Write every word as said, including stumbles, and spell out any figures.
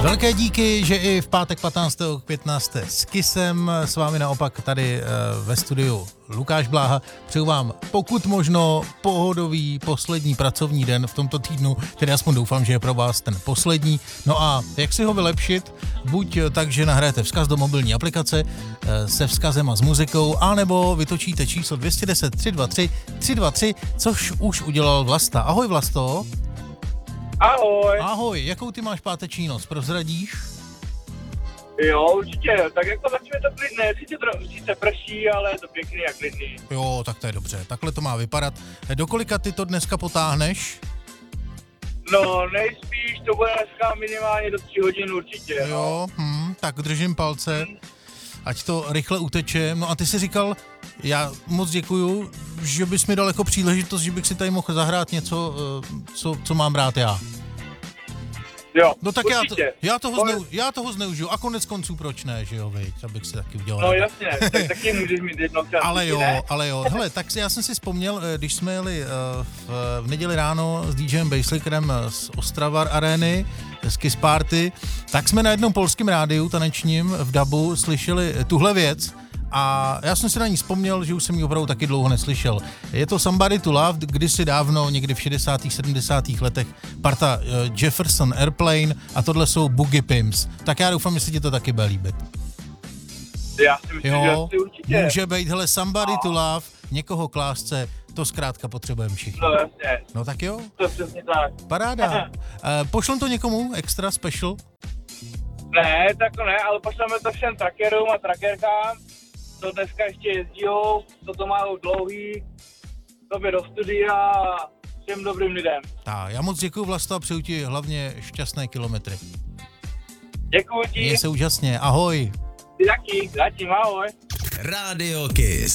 Velké díky, že i v pátek patnáctého května jste s Kissem, s vámi naopak tady uh, ve studiu Lukáš Bláha. Přeju vám pokud možno pohodový poslední pracovní den v tomto týdnu, tedy aspoň doufám, že je pro vás ten poslední. No a jak si ho vylepšit? Buď tak, že nahrajete vzkaz do mobilní aplikace uh, se vzkazem a s muzikou, anebo vytočíte číslo dvě jedna deset, tři dva tři, tři dva tři, což už udělal Vlasta. Ahoj Vlasto. Ahoj. Ahoj, jakou ty máš páteční noc, prozradíš? Jo, určitě, tak jako začne to klidné, sice, sice prší, ale je to pěkný a klidný. Jo, tak to je dobře, takhle to má vypadat. Do kolika ty to dneska potáhneš? No, nejspíš to bude dneska minimálně do tří hodin určitě. Jo, no. hm, tak držím palce, ať to rychle uteče. No a ty jsi říkal, já moc děkuju, že bys mi dal jako příležitost, že bych si tady mohl zahrát něco, co, co mám rád já. Jo, No tak já, to, určitě. já, toho zneu, já toho zneužiju a konec konců proč ne, že jo, viď, abych si taky udělal. No jasně, tak taky můžeš mít jedno čas. Ale jo, ne? ale jo. Hele, tak já jsem si vzpomněl, když jsme jeli v, v neděli ráno s DJem Basslickerem z Ostravar Areny, z Kiss Party, tak jsme na jednom polském rádiu tanečním v dabu slyšeli tuhle věc a já jsem si na ní vzpomněl, že už jsem ji opravdu taky dlouho neslyšel. Je to Somebody to Love, kdysi dávno, někdy v šedesátých sedmdesátých letech, parta Jefferson Airplane a tohle jsou Boogie Pimps. Tak já doufám, že se ti to taky bude líbit. Já si myslím, Jo, že asi určitě. může být, hele, Somebody to Love, někoho k lásce, to zkrátka potřebujeme všichni. No jasně, No tak jo, to je přesně tak. paráda. E, pošlem to někomu, extra special? Ne, tak ne, ale pošleme to všem trackerům a trackerkám, co dneska ještě jezdího, co to mají dlouhý, tobě do studia a všem dobrým lidem. Tak, já moc děkuju Vlasto a přeju ti hlavně šťastné kilometry. Děkuji ti. Měj se úžasně, ahoj. Ty taky, zatím, ahoj. Radio Kiss.